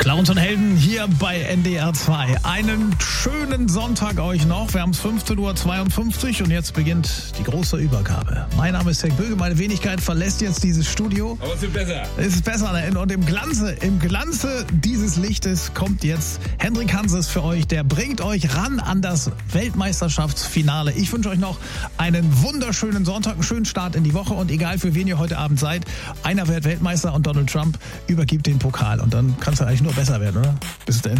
Clowns und Helden hier bei NDR 2. Einen schönen Sonntag euch noch. Wir haben es 15.52 Uhr und jetzt beginnt die große Übergabe. Mein Name ist Herr Böge, meine Wenigkeit verlässt jetzt dieses Studio. Aber es wird besser. Es ist besser, ne? Und im Glanze dieses Lichtes kommt jetzt Hendrik Hanses für euch. Der bringt euch ran an das Weltmeisterschaftsfinale. Ich wünsche euch noch einen wunderschönen Sonntag, einen schönen Start in die Woche und egal für wen ihr heute Abend seid, einer wird Weltmeister und Donald Trump übergibt den Pokal und dann kann es ja eigentlich nur besser werden, oder? Bis denn.